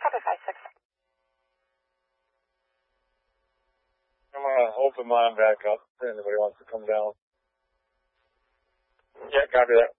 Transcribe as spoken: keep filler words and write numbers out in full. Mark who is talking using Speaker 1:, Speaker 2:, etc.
Speaker 1: Copy five six.
Speaker 2: I'm gonna open mine back up if anybody wants to come down. Yeah, copy that.